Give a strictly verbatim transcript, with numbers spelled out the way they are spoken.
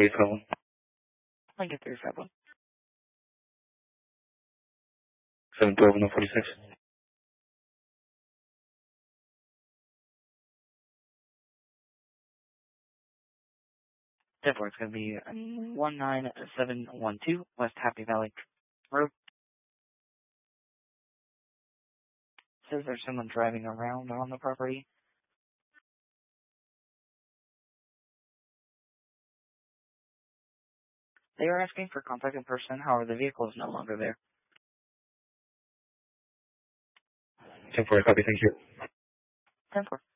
three five one. Lincoln three five one. seven twelve no forty-six. Therefore, it's going to be one nine seven one two West Happy Valley Road. Says there's someone driving around on the property. They are asking for contact in person, however, the vehicle is no longer there. ten four, copy, thank you. ten four.